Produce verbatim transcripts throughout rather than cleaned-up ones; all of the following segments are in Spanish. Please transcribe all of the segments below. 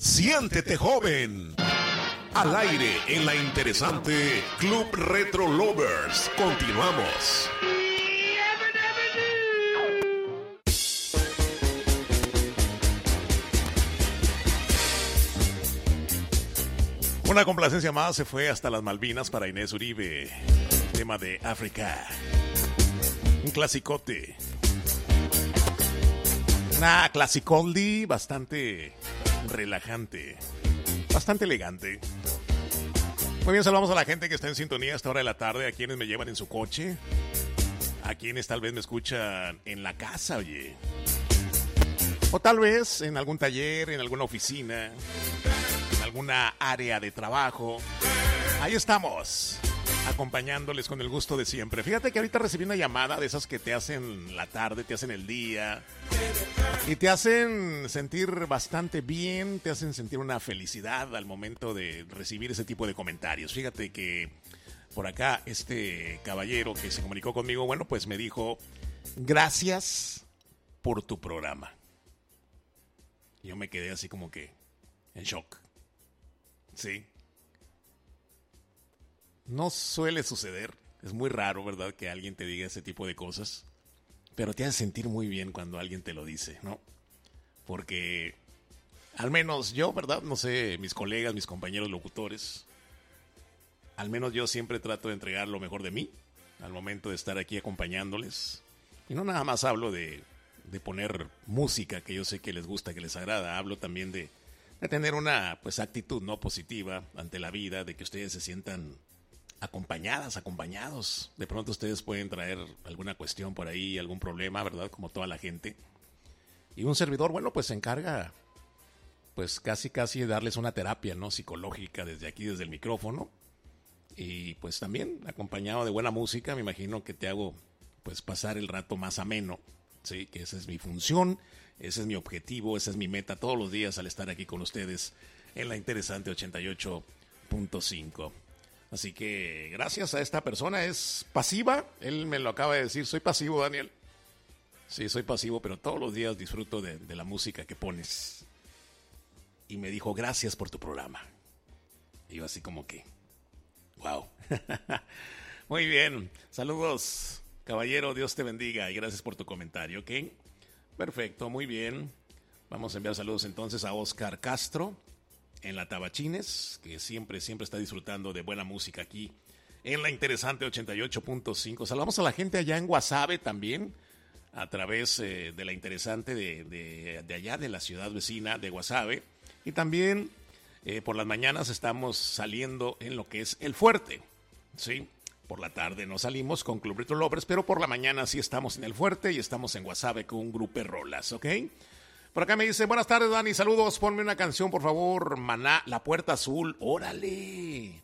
Siéntete joven. Al aire en la interesante Club Retro Lovers. Continuamos. Una complacencia más se fue hasta las Malvinas para Inés Uribe. Tema de África. Un clasicote. Una clasicoldie bastante relajante. Bastante elegante. Muy bien, saludamos a la gente que está en sintonía a esta hora de la tarde. A quienes me llevan en su coche. A quienes tal vez me escuchan en la casa, oye. O tal vez en algún taller, en alguna oficina, alguna área de trabajo. Ahí estamos, acompañándoles con el gusto de siempre. Fíjate que ahorita recibí una llamada de esas que te hacen la tarde, te hacen el día y te hacen sentir bastante bien, te hacen sentir una felicidad al momento de recibir ese tipo de comentarios. Fíjate que por acá este caballero que se comunicó conmigo, bueno, pues me dijo: gracias por tu programa. Yo me quedé así como que en shock. Sí. No suele suceder. Es muy raro, ¿verdad?, que alguien te diga ese tipo de cosas. Pero te hace sentir muy bien cuando alguien te lo dice, ¿no? Porque al menos yo, ¿verdad? No sé, mis colegas, mis compañeros locutores. Al menos yo siempre trato de entregar lo mejor de mí al momento de estar aquí acompañándoles. Y no nada más hablo de, de poner música que yo sé que les gusta, que les agrada. Hablo también de... de tener una pues actitud no positiva ante la vida, de que ustedes se sientan acompañadas, acompañados. De pronto ustedes pueden traer alguna cuestión por ahí, algún problema, ¿verdad? Como toda la gente. Y un servidor, bueno, pues se encarga pues casi casi de darles una terapia, ¿no?, psicológica desde aquí, desde el micrófono. Y pues también acompañado de buena música, me imagino que te hago pues pasar el rato más ameno, ¿sí? Que esa es mi función. Ese es mi objetivo, esa es mi meta todos los días al estar aquí con ustedes en la interesante ochenta y ocho punto cinco. Así que gracias a esta persona, es pasiva, él me lo acaba de decir, soy pasivo, Daniel. Sí, soy pasivo, pero todos los días disfruto de, de la música que pones. Y me dijo, gracias por tu programa. Y yo así como que, wow. Muy bien, saludos, caballero, Dios te bendiga y gracias por tu comentario, ¿ok? Perfecto, muy bien. Vamos a enviar saludos entonces a Oscar Castro en la Tabachines, que siempre, siempre está disfrutando de buena música aquí en la interesante ochenta y ocho punto cinco. Saludamos a la gente allá en Guasave también, a través eh, de la interesante de, de, de allá, de la ciudad vecina de Guasave. Y también eh, por las mañanas estamos saliendo en lo que es El Fuerte, ¿sí? Por la tarde no salimos con Club Retro Lovers, pero por la mañana sí estamos en El Fuerte y estamos en Guasave con un grupo de rolas, ¿ok? Por acá me dice, buenas tardes, Dani, saludos, ponme una canción, por favor, Maná, La Puerta Azul, órale.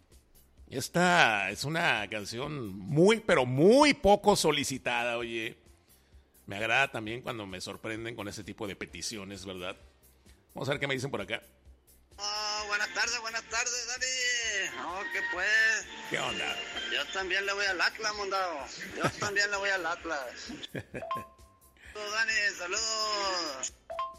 Esta es una canción muy, pero muy poco solicitada, oye. Me agrada también cuando me sorprenden con ese tipo de peticiones, ¿verdad? Vamos a ver qué me dicen por acá. Oh, buenas tardes, buenas tardes, Dani. Oh, ¿qué pues? ¿Qué onda? Yo también le voy al Atlas, mondado. Yo también le voy al Atlas. Saludos, Dani, saludos.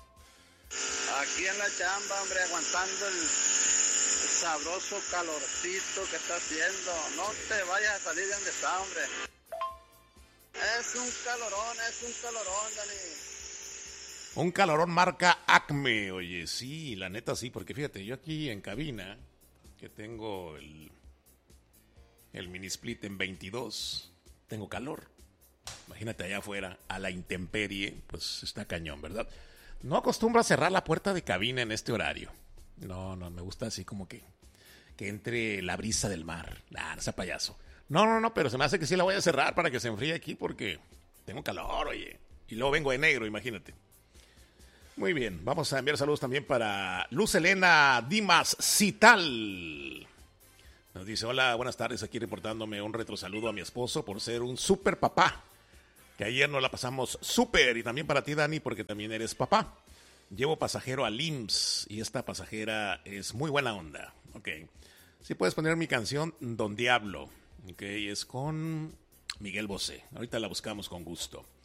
Aquí en la chamba, hombre, aguantando el, el sabroso calorcito que está haciendo. No te vayas a salir de donde está, hombre. Es un calorón, es un calorón, Dani. Un calorón marca Acme, oye, sí, la neta sí, porque fíjate, yo aquí en cabina, que tengo el, el mini split en veintidós, tengo calor. Imagínate allá afuera, a la intemperie, pues está cañón, ¿verdad? No acostumbro a cerrar la puerta de cabina en este horario. No, no, me gusta así como que, que entre la brisa del mar. Nah, no sea payaso. No, no, no, pero se me hace que sí la voy a cerrar para que se enfríe aquí porque tengo calor, oye. Y luego vengo de negro, imagínate. Muy bien, vamos a enviar saludos también para Luz Elena Dimas Cital. Nos dice, hola, buenas tardes, aquí reportándome un retrosaludo a mi esposo por ser un súper papá. Que ayer nos la pasamos súper, y también para ti, Dani, porque también eres papá. Llevo pasajero al I M S S y esta pasajera es muy buena onda. Ok, si puedes poner mi canción Don Diablo, ok, es con Miguel Bosé. Ahorita la buscamos con gusto.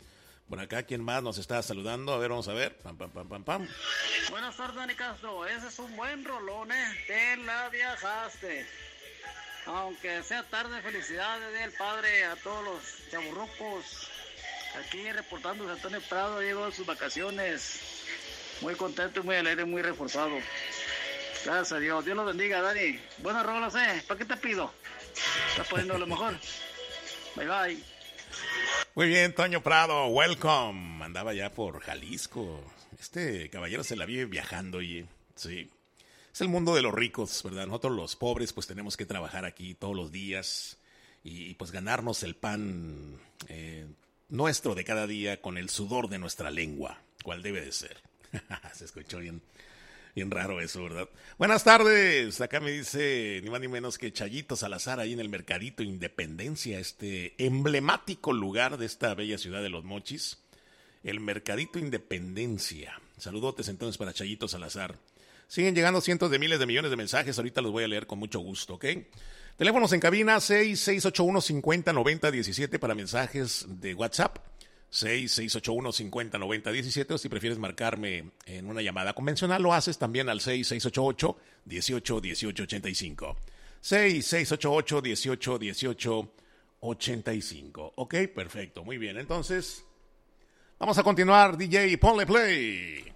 Por acá, ¿quién más nos está saludando? A ver, vamos a ver. Pam, pam, pam, pam, pam. Buenas tardes, Dani Castro. Ese es un buen rolón, ¿eh? Te la viajaste. Aunque sea tarde, felicidades del padre a todos los chaburrucos. Aquí reportándose Antonio Prado, llegó a sus vacaciones. Muy contento y muy alegre, muy reforzado. Gracias a Dios. Dios los bendiga, Dani. Buenas rolas, ¿eh? ¿Para qué te pido? Estás poniendo lo mejor. Bye, bye. Muy bien, Toño Prado, welcome. Andaba ya por Jalisco. Este caballero se la vive viajando, oye. Sí. Es el mundo de los ricos, ¿verdad? Nosotros los pobres pues tenemos que trabajar aquí todos los días y pues ganarnos el pan eh, nuestro de cada día con el sudor de nuestra lengua, cual debe de ser. Se escuchó bien, bien raro eso, ¿verdad? Buenas tardes, acá me dice ni más ni menos que Chayito Salazar ahí en el Mercadito Independencia, este emblemático lugar de esta bella ciudad de Los Mochis, el Mercadito Independencia. Saludotes entonces para Chayito Salazar. Siguen llegando cientos de miles de millones de mensajes, ahorita los voy a leer con mucho gusto, ¿ok? Teléfonos en cabina seis seis ocho uno cincuenta noventa diecisiete para mensajes de WhatsApp, seis seis ocho uno cincuenta noventa diecisiete, o si prefieres marcarme en una llamada convencional, lo haces también al seis seis ocho ocho dieciocho dieciocho ochenta y cinco. seis seis ocho ocho dieciocho dieciocho ochenta y cinco. Ok, perfecto, muy bien. Entonces, vamos a continuar, D J, ponle play.